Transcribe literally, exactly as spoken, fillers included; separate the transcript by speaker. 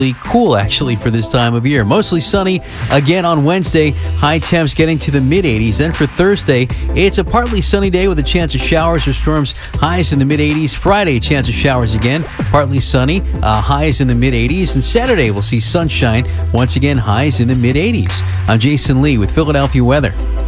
Speaker 1: cool actually for this time of year. Mostly sunny again on Wednesday, high temps getting to the mid eighties. Then for Thursday, it's a partly sunny day with a chance of showers or storms, highs in the mid eighties. Friday, chance of showers again, partly sunny, uh, highs in the mid eighties. And Saturday, we'll see sunshine, once again highs in the mid eighties. I'm Jason Lee with Philadelphia weather.